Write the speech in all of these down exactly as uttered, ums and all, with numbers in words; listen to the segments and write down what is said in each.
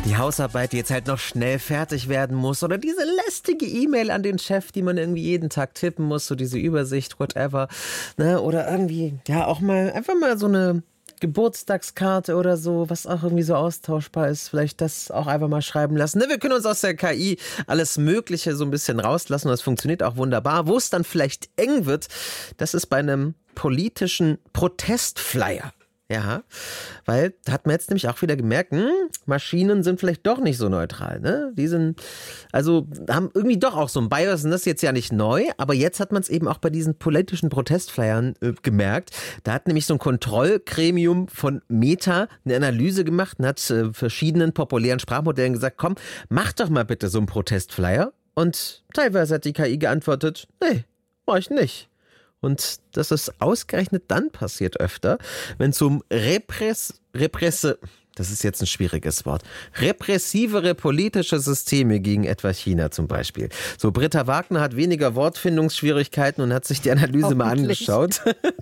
Die Hausarbeit, die jetzt halt noch schnell fertig werden muss, oder diese lästige E-Mail an den Chef, die man irgendwie jeden Tag tippen muss, so diese Übersicht, whatever, ne? Oder irgendwie, ja, auch mal, einfach mal so eine Geburtstagskarte oder so, was auch irgendwie so austauschbar ist, vielleicht das auch einfach mal schreiben lassen. Ne? Wir können uns aus der K I alles Mögliche so ein bisschen rauslassen und das funktioniert auch wunderbar. Wo es dann vielleicht eng wird, das ist bei einem politischen Protestflyer. Ja, weil da hat man jetzt nämlich auch wieder gemerkt, hm, Maschinen sind vielleicht doch nicht so neutral, ne? Die sind, also haben irgendwie doch auch so ein Bias, und das ist jetzt ja nicht neu, aber jetzt hat man es eben auch bei diesen politischen Protestflyern äh, gemerkt. Da hat nämlich so ein Kontrollgremium von Meta eine Analyse gemacht und hat äh, verschiedenen populären Sprachmodellen gesagt, komm, mach doch mal bitte so einen Protestflyer. Und teilweise hat die K I geantwortet, nee, mach ich nicht. Und das ist ausgerechnet dann passiert öfter, wenn es um Repress, Represse, das ist jetzt ein schwieriges Wort, repressivere politische Systeme gegen etwa China zum Beispiel. So, Britta Wagner hat weniger Wortfindungsschwierigkeiten und hat sich die Analyse mal angeschaut.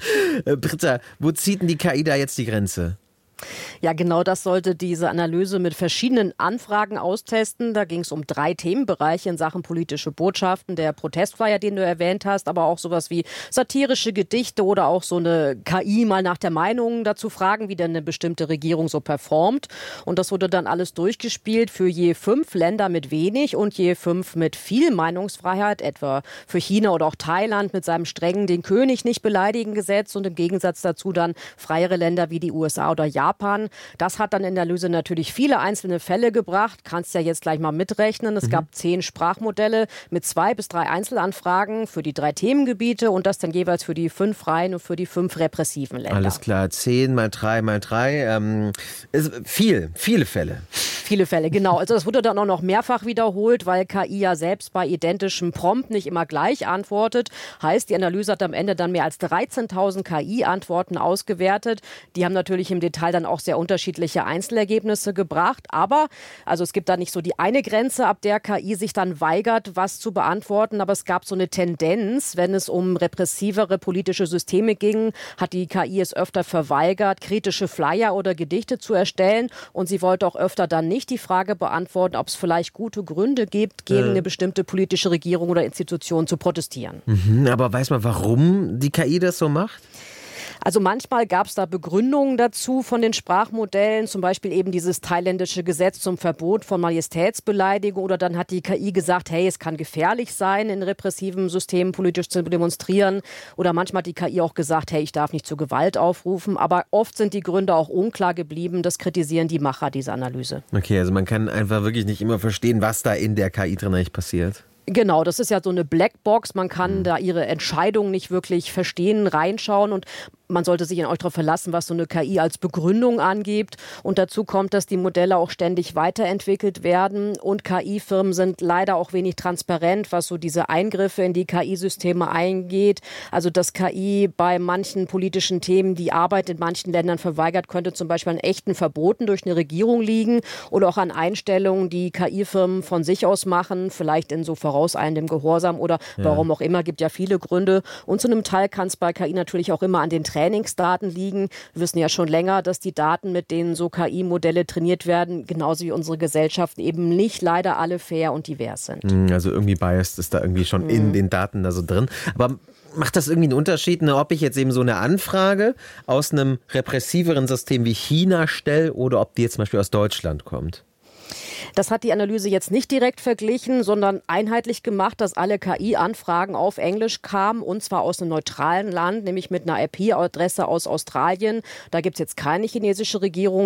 Britta, wo zieht denn die K I da jetzt die Grenze? Ja, genau das sollte diese Analyse mit verschiedenen Anfragen austesten. Da ging es um drei Themenbereiche in Sachen politische Botschaften. Der Protestflyer, den du erwähnt hast, aber auch sowas wie satirische Gedichte oder auch so eine K I mal nach der Meinung dazu fragen, wie denn eine bestimmte Regierung so performt. Und das wurde dann alles durchgespielt für je fünf Länder mit wenig und je fünf mit viel Meinungsfreiheit, etwa für China oder auch Thailand mit seinem strengen den König nicht beleidigen Gesetz und im Gegensatz dazu dann freiere Länder wie die U S A oder Japan. Japan. Das hat dann in der Analyse natürlich viele einzelne Fälle gebracht. Kannst ja jetzt gleich mal mitrechnen. Es mhm. gab zehn Sprachmodelle mit zwei bis drei Einzelanfragen für die drei Themengebiete und das dann jeweils für die fünf freien und für die fünf repressiven Länder. Alles klar, zehn mal drei mal drei. Ähm, ist viel, viele Fälle. Viele Fälle, genau. Also das wurde dann auch noch mehrfach wiederholt, weil K I ja selbst bei identischem Prompt nicht immer gleich antwortet. Heißt, die Analyse hat am Ende dann mehr als dreizehntausend K I-Antworten ausgewertet. Die haben natürlich im Detail dann auch sehr unterschiedliche Einzelergebnisse gebracht. Aber also es gibt da nicht so die eine Grenze, ab der K I sich dann weigert, was zu beantworten. Aber es gab so eine Tendenz, wenn es um repressivere politische Systeme ging, hat die K I es öfter verweigert, kritische Flyer oder Gedichte zu erstellen. Und sie wollte auch öfter dann nicht die Frage beantworten, ob es vielleicht gute Gründe gibt, gegen äh. eine bestimmte politische Regierung oder Institution zu protestieren. Mhm, aber weiß man, warum die K I das so macht? Also manchmal gab es da Begründungen dazu von den Sprachmodellen, zum Beispiel eben dieses thailändische Gesetz zum Verbot von Majestätsbeleidigung oder dann hat die K I gesagt, hey, es kann gefährlich sein, in repressiven Systemen politisch zu demonstrieren oder manchmal hat die K I auch gesagt, hey, ich darf nicht zur Gewalt aufrufen, aber oft sind die Gründe auch unklar geblieben, das kritisieren die Macher dieser Analyse. Okay, also man kann einfach wirklich nicht immer verstehen, was da in der K I drin eigentlich passiert. Genau, das ist ja so eine Blackbox. Man kann mhm. da ihre Entscheidungen nicht wirklich verstehen, reinschauen und man sollte sich auch darauf verlassen, was so eine K I als Begründung angibt. Und dazu kommt, dass die Modelle auch ständig weiterentwickelt werden. Und K I-Firmen sind leider auch wenig transparent, was so diese Eingriffe in die K I-Systeme eingeht. Also dass K I bei manchen politischen Themen die Arbeit in manchen Ländern verweigert, könnte zum Beispiel an echten Verboten durch eine Regierung liegen oder auch an Einstellungen, die K I-Firmen von sich aus machen, vielleicht in so vorauseilendem Gehorsam oder ja. warum auch immer, gibt ja viele Gründe. Und zu einem Teil kann es bei K I natürlich auch immer an den Trainingsdaten liegen. Wir wissen ja schon länger, dass die Daten, mit denen so K I-Modelle trainiert werden, genauso wie unsere Gesellschaft eben nicht leider alle fair und divers sind. Also irgendwie biased ist da irgendwie schon mhm. in den Daten da so drin. Aber macht das irgendwie einen Unterschied, ne, ob ich jetzt eben so eine Anfrage aus einem repressiveren System wie China stelle oder ob die jetzt zum Beispiel aus Deutschland kommt? Das hat die Analyse jetzt nicht direkt verglichen, sondern einheitlich gemacht, dass alle K I-Anfragen auf Englisch kamen und zwar aus einem neutralen Land, nämlich mit einer I P-Adresse aus Australien. Da gibt es jetzt keine chinesische Regierung.